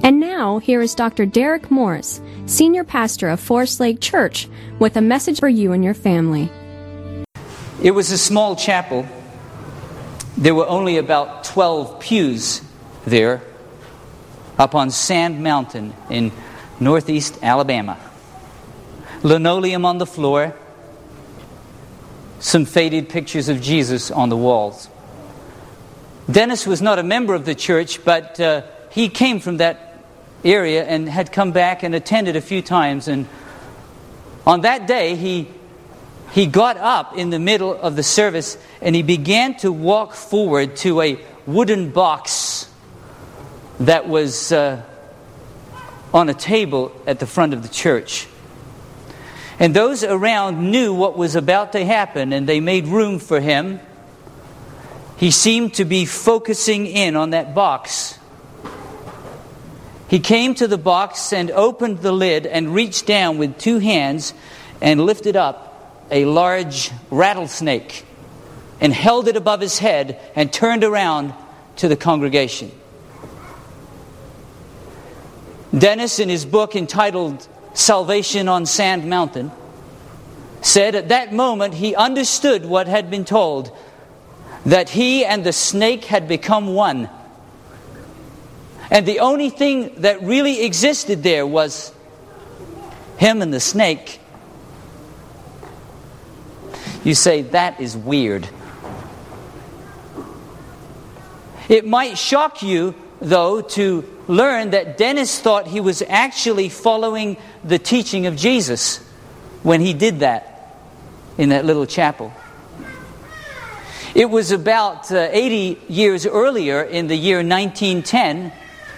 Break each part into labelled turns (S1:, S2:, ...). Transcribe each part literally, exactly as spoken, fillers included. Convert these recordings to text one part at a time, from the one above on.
S1: And now, here is Doctor Derek Morris, Senior Pastor of Forest Lake Church, with a message for you and your family.
S2: It was a small chapel. There were only about twelve pews there up on Sand Mountain in northeast Alabama. Linoleum on the floor, some faded pictures of Jesus on the walls. Dennis was not a member of the church, but uh, he came from that area and had come back and attended a few times. And on that day, he he got up in the middle of the service and he began to walk forward to a wooden box that was uh, on a table at the front of the church. And those around knew what was about to happen, and they made room for him. He seemed to be focusing in on that box. He came to the box and opened the lid and reached down with two hands and lifted up a large rattlesnake and held it above his head and turned around to the congregation. Dennis, in his book entitled Salvation on Sand Mountain, said at that moment he understood what had been told, that he and the snake had become one. And the only thing that really existed there was him and the snake. You say, that is weird. It might shock you, though, to learn that Dennis thought he was actually following the teaching of Jesus when he did that in that little chapel. It was about uh, eighty years earlier, in the year nineteen ten,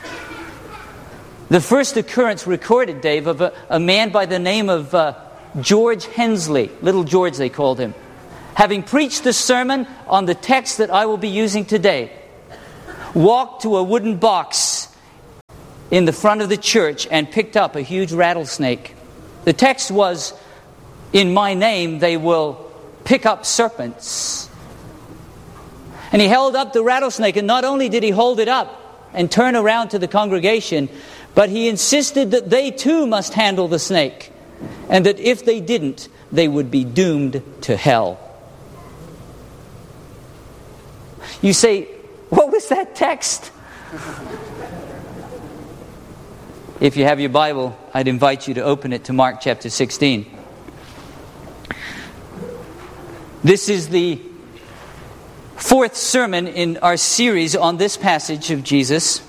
S2: the first occurrence recorded, Dave, of a, a man by the name of uh, George Hensley, Little George they called him, having preached the sermon on the text that I will be using today, walked to a wooden box in the front of the church and picked up a huge rattlesnake. The text was, "In my name they will pick up serpents." And he held up the rattlesnake, and not only did he hold it up and turn around to the congregation, but he insisted that they too must handle the snake, and that if they didn't, they would be doomed to hell. You say, what was that text? If you have your Bible, I'd invite you to open it to Mark chapter sixteen. This is the fourth sermon in our series on this passage of Jesus,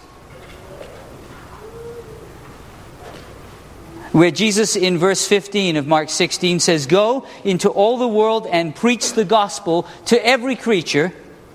S2: where Jesus in verse fifteen of Mark sixteen says, "Go into all the world and preach the gospel to every creature.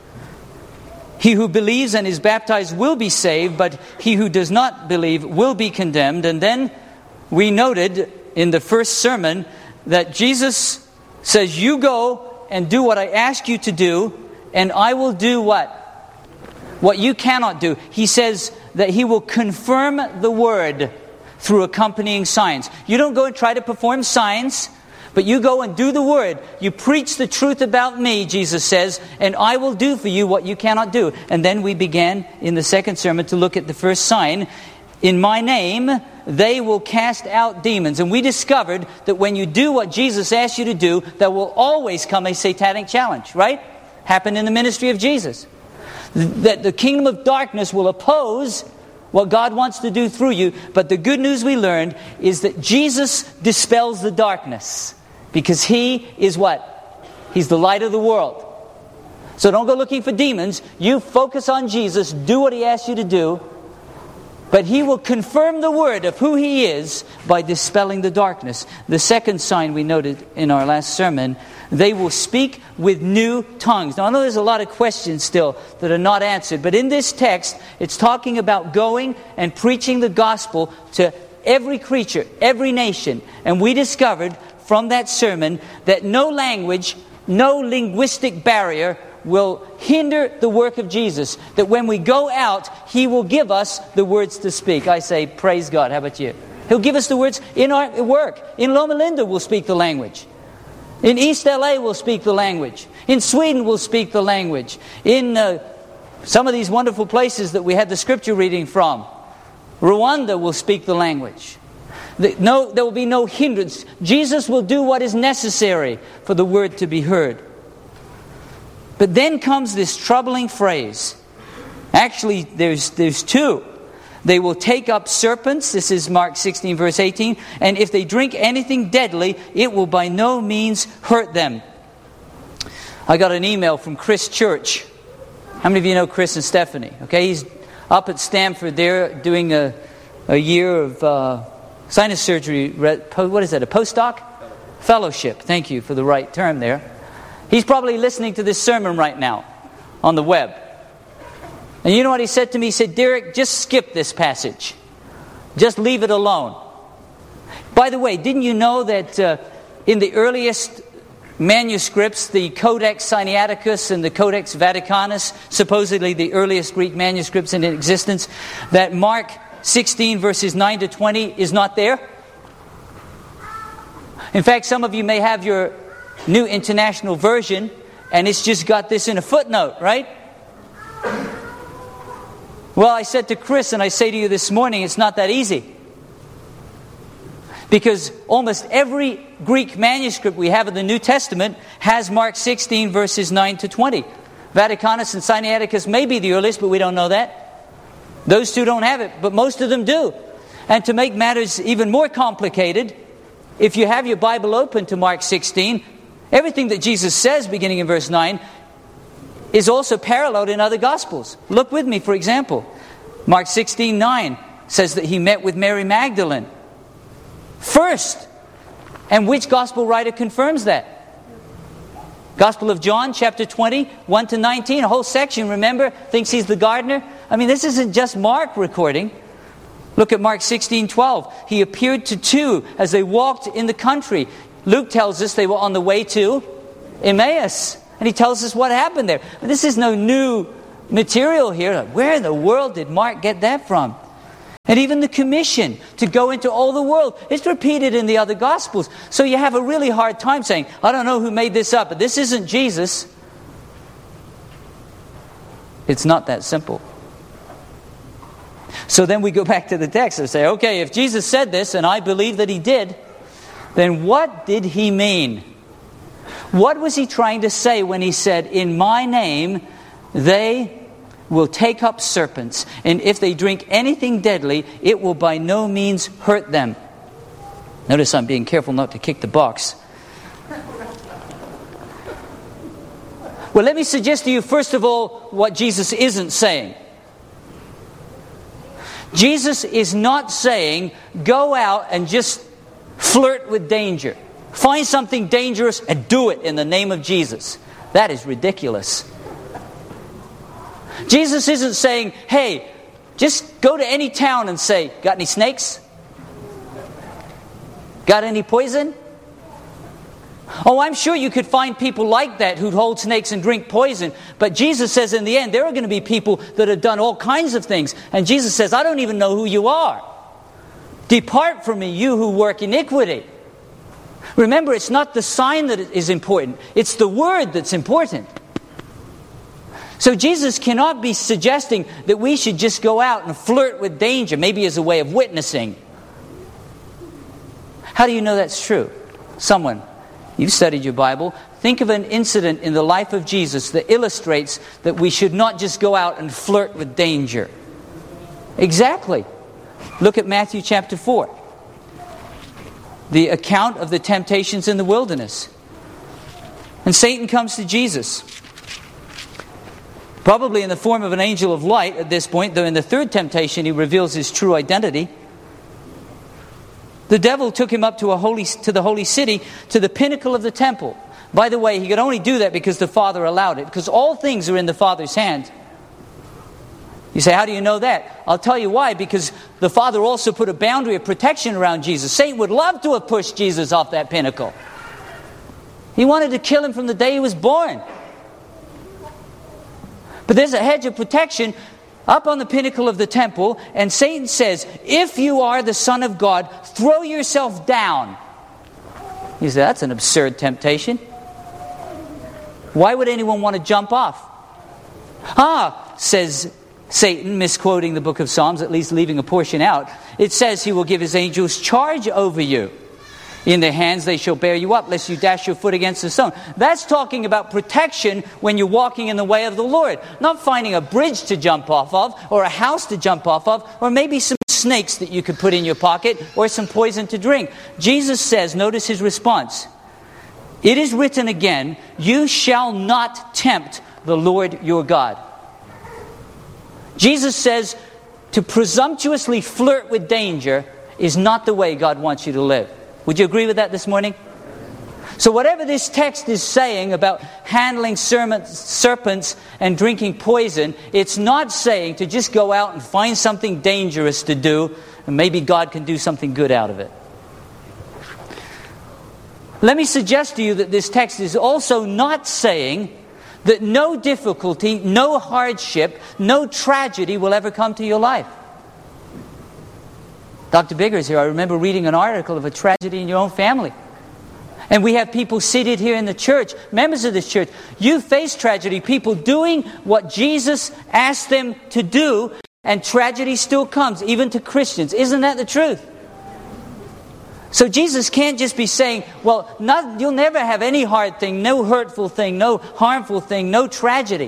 S2: He who believes and is baptized will be saved, but he who does not believe will be condemned." And then we noted in the first sermon that Jesus says, "You go and do what I ask you to do, and I will do what? What you cannot do." He says that he will confirm the word through accompanying signs. You don't go and try to perform signs, but you go and do the word. You preach the truth about me, Jesus says, and I will do for you what you cannot do. And then we began in the second sermon to look at the first sign. "In my name, they will cast out demons." And we discovered that when you do what Jesus asked you to do, there will always come a satanic challenge, right? Happened in the ministry of Jesus. That the kingdom of darkness will oppose what God wants to do through you. But the good news we learned is that Jesus dispels the darkness, because He is what? He's the light of the world. So don't go looking for demons. You focus on Jesus. Do what He asks you to do. But He will confirm the word of who He is by dispelling the darkness. The second sign we noted in our last sermon, they will speak with new tongues. Now I know there's a lot of questions still that are not answered, but in this text it's talking about going and preaching the gospel to every creature, every nation. And we discovered from that sermon that no language, no linguistic barrier will hinder the work of Jesus. That when we go out, He will give us the words to speak. I say, praise God. How about you? He'll give us the words in our work. In Loma Linda, we'll speak the language. In East L A, we'll speak the language. In Sweden, we'll speak the language. In uh, some of these wonderful places that we had the scripture reading from, Rwanda will speak the language. The, no, there will be no hindrance. Jesus will do what is necessary for the word to be heard. But then comes this troubling phrase. Actually, there's, there's two. They will take up serpents. This is Mark sixteen, verse eighteen. And if they drink anything deadly, it will by no means hurt them. I got an email from Chris Church. How many of you know Chris and Stephanie? Okay, he's up at Stanford there doing a, a year of uh, sinus surgery. What is that, a postdoc? Fellowship. Thank you for the right term there. He's probably listening to this sermon right now on the web. And you know what he said to me? He said, Derek, just skip this passage. Just leave it alone. By the way, didn't you know that uh, in the earliest manuscripts, the Codex Sinaiticus and the Codex Vaticanus, supposedly the earliest Greek manuscripts in existence, that Mark sixteen verses nine to twenty is not there? In fact, some of you may have your New International Version, and it's just got this in a footnote, right? Well, I said to Chris, and I say to you this morning, it's not that easy. Because almost every Greek manuscript we have of the New Testament has Mark sixteen verses nine to twenty. Vaticanus and Sinaiticus may be the earliest, but we don't know that. Those two don't have it, but most of them do. And to make matters even more complicated, if you have your Bible open to Mark sixteen, everything that Jesus says beginning in verse nine is also paralleled in other Gospels. Look with me, for example. Mark sixteen nine says that he met with Mary Magdalene first. And which Gospel writer confirms that? Gospel of John, chapter twenty, one to nineteen. A whole section, remember, thinks he's the gardener. I mean, this isn't just Mark recording. Look at Mark sixteen twelve. He appeared to two as they walked in the country. Luke tells us they were on the way to Emmaus. And he tells us what happened there. This is no new material here. Where in the world did Mark get that from? And even the commission to go into all the world, it's repeated in the other Gospels. So you have a really hard time saying, I don't know who made this up, but this isn't Jesus. It's not that simple. So then we go back to the text and say, okay, if Jesus said this, and I believe that he did, then what did he mean? What was he trying to say when he said, in my name, they will take up serpents, and if they drink anything deadly, it will by no means hurt them. Notice I'm being careful not to kick the box. Well, let me suggest to you, first of all, what Jesus isn't saying. Jesus is not saying, go out and just flirt with danger. Find something dangerous and do it in the name of Jesus. That is ridiculous. Jesus isn't saying, hey, just go to any town and say, got any snakes? Got any poison? Oh, I'm sure you could find people like that who'd hold snakes and drink poison. But Jesus says in the end, there are going to be people that have done all kinds of things. And Jesus says, I don't even know who you are. Depart from me, you who work iniquity. Remember, it's not the sign that is important. It's the word that's important. So Jesus cannot be suggesting that we should just go out and flirt with danger, maybe as a way of witnessing. How do you know that's true? Someone, you've studied your Bible, think of an incident in the life of Jesus that illustrates that we should not just go out and flirt with danger. Exactly. Look at Matthew chapter four. The account of the temptations in the wilderness. And Satan comes to Jesus. Probably in the form of an angel of light at this point, though in the third temptation he reveals his true identity. The devil took him up to a holy to the holy city, to the pinnacle of the temple. By the way, he could only do that because the Father allowed it, because all things are in the Father's hand. You say, how do you know that? I'll tell you why, because the Father also put a boundary of protection around Jesus. Satan would love to have pushed Jesus off that pinnacle. He wanted to kill him from the day he was born. But there's a hedge of protection up on the pinnacle of the temple, and Satan says, if you are the Son of God, throw yourself down. You say, that's an absurd temptation. Why would anyone want to jump off? Ah, says Satan, misquoting the book of Psalms, at least leaving a portion out, it says he will give his angels charge over you. In their hands they shall bear you up, lest you dash your foot against a stone. That's talking about protection when you're walking in the way of the Lord. Not finding a bridge to jump off of, or a house to jump off of, or maybe some snakes that you could put in your pocket, or some poison to drink. Jesus says, notice his response, "It is written again, you shall not tempt the Lord your God." Jesus says to presumptuously flirt with danger is not the way God wants you to live. Would you agree with that this morning? So whatever this text is saying about handling serpents and drinking poison, it's not saying to just go out and find something dangerous to do, and maybe God can do something good out of it. Let me suggest to you that this text is also not saying that no difficulty, no hardship, no tragedy will ever come to your life. Doctor Biggers here, I remember reading an article of a tragedy in your own family. And we have people seated here in the church, members of this church. You face tragedy, people doing what Jesus asked them to do, and tragedy still comes, even to Christians. Isn't that the truth? So Jesus can't just be saying, well, not, you'll never have any hard thing, no hurtful thing, no harmful thing, no tragedy.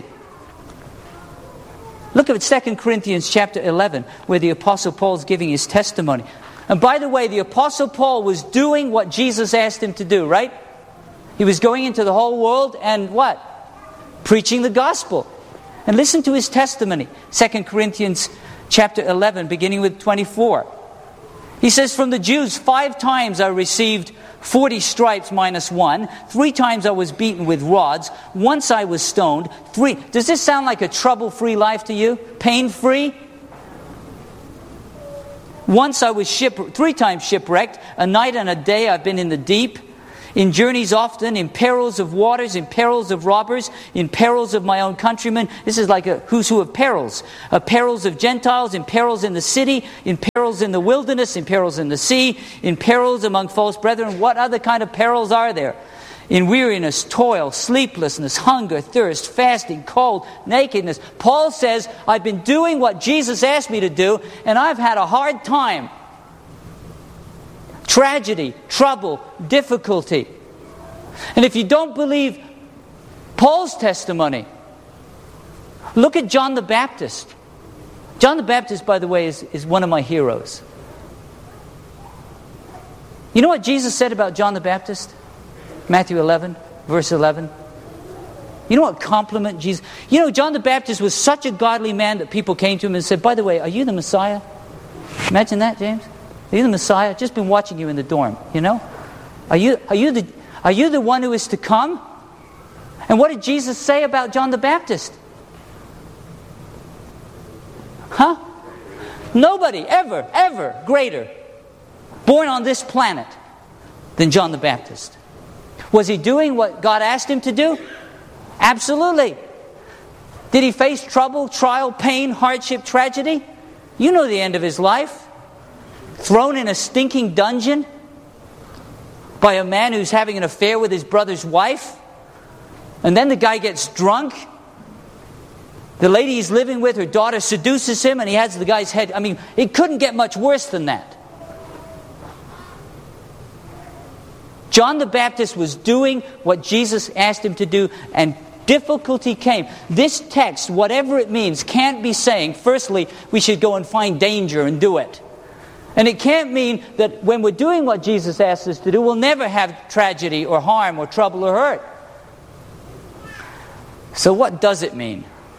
S2: Look at Second Corinthians chapter eleven, where the Apostle Paul is giving his testimony. And by the way, the Apostle Paul was doing what Jesus asked him to do, right? He was going into the whole world and what? Preaching the gospel. And listen to his testimony. Second Corinthians chapter eleven, beginning with twenty-four. He says, "From the Jews five times I received forty stripes minus one. Three times I was beaten with rods. Once I was stoned. Three. Does this sound like a trouble-free life to you? Pain-free? Once I was ship, three times shipwrecked. A night and a day I've been in the deep. In journeys often, in perils of waters, in perils of robbers, in perils of my own countrymen." This is like a who's who of perils. Uh, perils of Gentiles, in perils in the city, in perils in the wilderness, in perils in the sea, in perils among false brethren. What other kind of perils are there? In weariness, toil, sleeplessness, hunger, thirst, fasting, cold, nakedness. Paul says, I've been doing what Jesus asked me to do, and I've had a hard time. Tragedy, trouble, difficulty. And if you don't believe Paul's testimony, look at John the Baptist. John the Baptist, by the way, is, is one of my heroes. You know what Jesus said about John the Baptist? Matthew eleven, verse eleven. You know what compliment Jesus... You know, John the Baptist was such a godly man that people came to him and said, by the way, are you the Messiah? Imagine that, James. Are you the Messiah? I've just been watching you in the dorm, you know? Are you, are you the, are you the one who is to come? And what did Jesus say about John the Baptist? Huh? Nobody ever, ever greater born on this planet than John the Baptist. Was he doing what God asked him to do? Absolutely. Did he face trouble, trial, pain, hardship, tragedy? You know the end of his life. Thrown in a stinking dungeon by a man who's having an affair with his brother's wife. And then the guy gets drunk. The lady he's living with, her daughter, seduces him and he has the guy's head. I mean, it couldn't get much worse than that. John the Baptist was doing what Jesus asked him to do, and difficulty came. This text, whatever it means, can't be saying, firstly, we should go and find danger and do it. And it can't mean that when we're doing what Jesus asked us to do, we'll never have tragedy or harm or trouble or hurt. So what does it mean?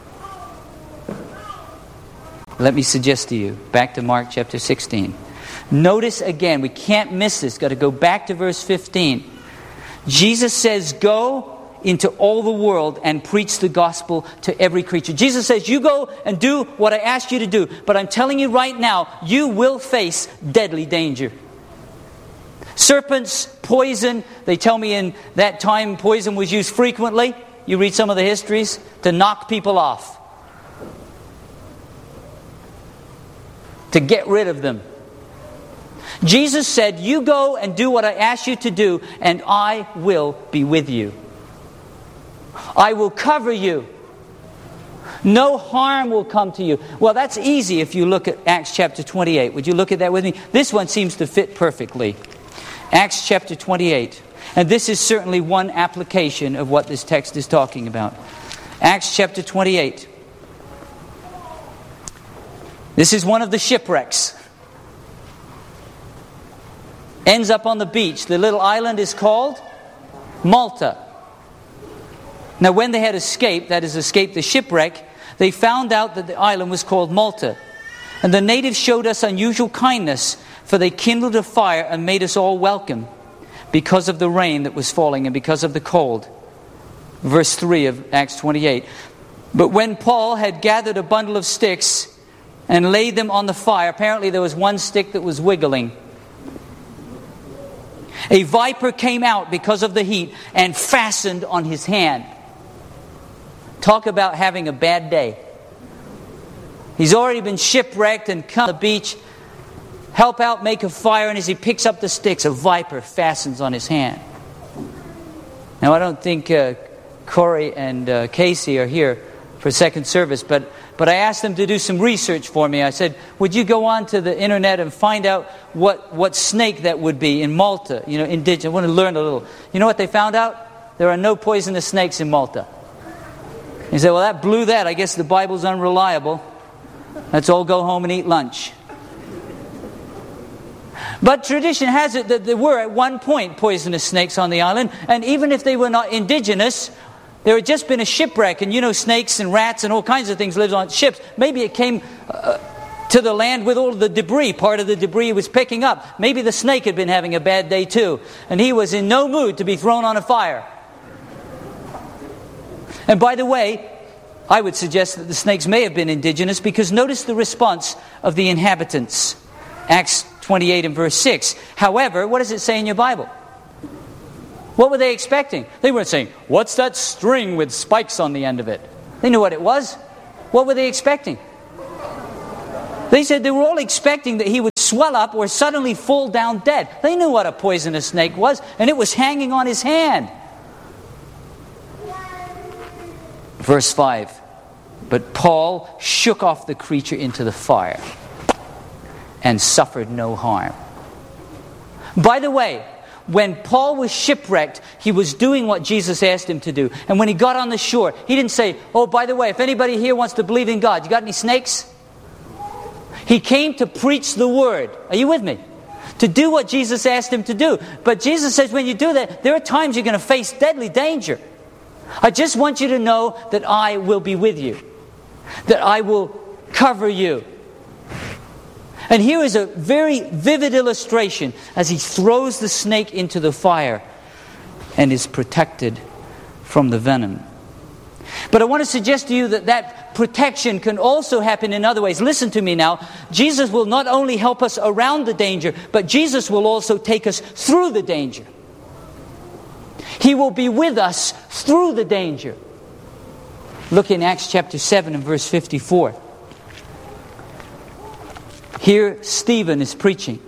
S2: Let me suggest to you, back to Mark chapter sixteen. Notice again, we can't miss this. Got to go back to verse fifteen. Jesus says, go into all the world and preach the gospel to every creature. Jesus says, you go and do what I asked you to do. But I'm telling you right now, you will face deadly danger. Serpents, poison. They tell me in that time poison was used frequently. You read some of the histories to knock people off. To get rid of them. Jesus said, you go and do what I asked you to do, and I will be with you. I will cover you. No harm will come to you. Well, that's easy if you look at Acts chapter twenty-eight. Would you look at that with me? This one seems to fit perfectly. Acts chapter twenty-eight. And this is certainly one application of what this text is talking about. Acts chapter twenty-eight. This is one of the shipwrecks. Ends up on the beach. The little island is called Malta. Now, when they had escaped, that is, escaped the shipwreck, they found out that the island was called Malta. And the natives showed us unusual kindness, for they kindled a fire and made us all welcome, because of the rain that was falling and because of the cold. Verse three of Acts twenty-eight. But when Paul had gathered a bundle of sticks and laid them on the fire, apparently there was one stick that was wiggling. A viper came out because of the heat and fastened on his hand. Talk about having a bad day. He's already been shipwrecked and come to the beach, help out, make a fire, and as he picks up the sticks, a viper fastens on his hand. Now, I don't think uh, Corey and uh, Casey are here for second service, but, but I asked them to do some research for me. I said, would you go on to the internet and find out what, what snake that would be in Malta, you know, indigenous. I want to learn a little. You know what they found out? There are no poisonous snakes in Malta. He said, well, that blew that. I guess the Bible's unreliable. Let's all go home and eat lunch. But tradition has it that there were at one point poisonous snakes on the island, and even if they were not indigenous, there had just been a shipwreck, and you know snakes and rats and all kinds of things live on ships. Maybe it came uh, to the land with all the debris. Part of the debris was picking up. Maybe the snake had been having a bad day too, and he was in no mood to be thrown on a fire. And by the way, I would suggest that the snakes may have been indigenous, because notice the response of the inhabitants. Acts twenty-eight and verse six. However, what does it say in your Bible? What were they expecting? They weren't saying, what's that string with spikes on the end of it? They knew what it was. What were they expecting? They said they were all expecting that he would swell up or suddenly fall down dead. They knew what a poisonous snake was, and it was hanging on his hand. Verse five. But Paul shook off the creature into the fire and suffered no harm. By the way, when Paul was shipwrecked, he was doing what Jesus asked him to do. And when he got on the shore, he didn't say, oh, by the way, if anybody here wants to believe in God, you got any snakes? He came to preach the word. Are you with me? To do what Jesus asked him to do. But Jesus says when you do that, there are times you're going to face deadly danger. I just want you to know that I will be with you. That I will cover you. And here is a very vivid illustration as he throws the snake into the fire and is protected from the venom. But I want to suggest to you that that protection can also happen in other ways. Listen to me now. Jesus will not only help us around the danger, but Jesus will also take us through the danger. He will be with us through the danger. Look in Acts chapter seven and verse fifty-four. Here Stephen is preaching.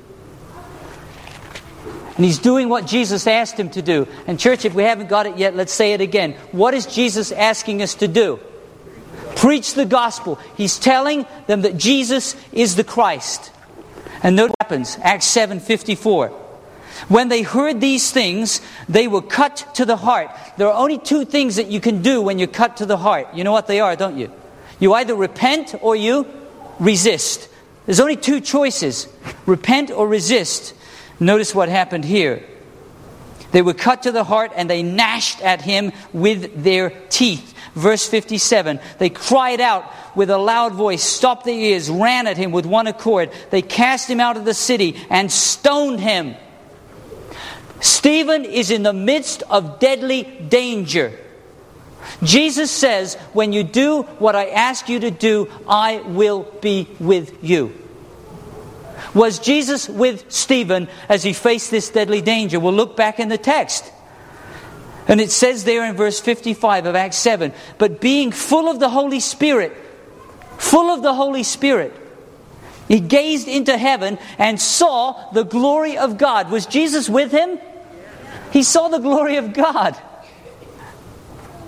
S2: And he's doing what Jesus asked him to do. And church, if we haven't got it yet, let's say it again. What is Jesus asking us to do? Preach the gospel. He's telling them that Jesus is the Christ. And note what happens. Acts seven fifty-four. When they heard these things, they were cut to the heart. There are only two things that you can do when you're cut to the heart. You know what they are, don't you? You either repent or you resist. There's only two choices. Repent or resist. Notice what happened here. They were cut to the heart and they gnashed at him with their teeth. Verse fifty-seven. They cried out with a loud voice, stopped their ears, ran at him with one accord. They cast him out of the city and stoned him. Stephen is in the midst of deadly danger. Jesus says, when you do what I ask you to do, I will be with you. Was Jesus with Stephen as he faced this deadly danger? We'll look back in the text. And it says there in verse fifty-five of Acts seven, but being full of the Holy Spirit, full of the Holy Spirit, he gazed into heaven and saw the glory of God. Was Jesus with him? He saw the glory of God.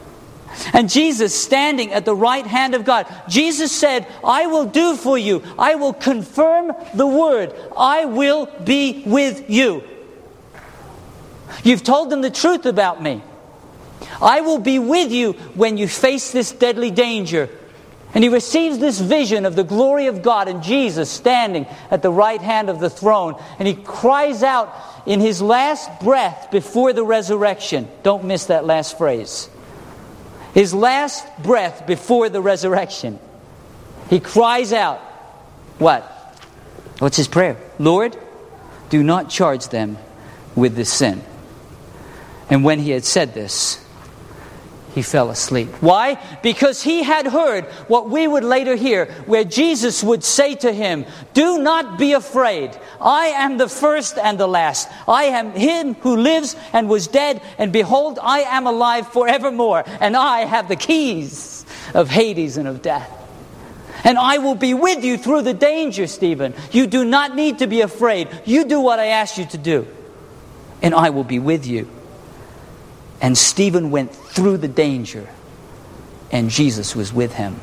S2: And Jesus standing at the right hand of God. Jesus said, I will do for you. I will confirm the word. I will be with you. You've told them the truth about me. I will be with you when you face this deadly danger. And he receives this vision of the glory of God and Jesus standing at the right hand of the throne. And he cries out in his last breath before the resurrection. Don't miss that last phrase. His last breath before the resurrection. He cries out, what? What's his prayer? Lord, do not charge them with this sin. And when he had said this, he fell asleep. Why? Because he had heard what we would later hear, where Jesus would say to him, do not be afraid. I am the first and the last. I am him who lives and was dead, and behold, I am alive forevermore, and I have the keys of Hades and of death. And I will be with you through the danger, Stephen. You do not need to be afraid. You do what I ask you to do, and I will be with you. And Stephen went through the danger, and Jesus was with him.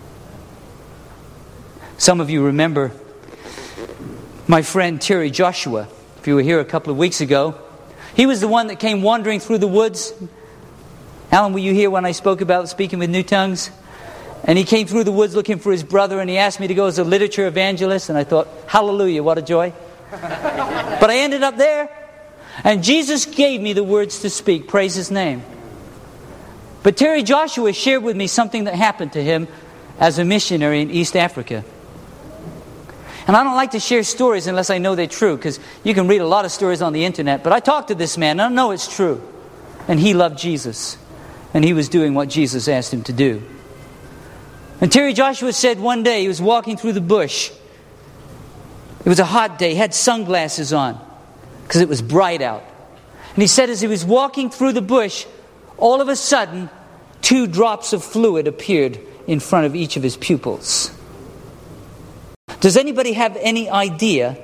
S2: Some of you remember my friend Terry Joshua. If you were here a couple of weeks ago, he was the one that came wandering through the woods. Alan, were you here when I spoke about speaking with new tongues? And he came through the woods looking for his brother, and he asked me to go as a literature evangelist, and I thought, hallelujah, what a joy. But I ended up there. And Jesus gave me the words to speak. Praise His name. But Terry Joshua shared with me something that happened to him as a missionary in East Africa. And I don't like to share stories unless I know they're true, because you can read a lot of stories on the internet. But I talked to this man, and I know it's true. And he loved Jesus. And he was doing what Jesus asked him to do. And Terry Joshua said one day he was walking through the bush. It was a hot day. He had sunglasses on, because it was bright out. And he said as he was walking through the bush, all of a sudden, two drops of fluid appeared in front of each of his pupils. Does anybody have any idea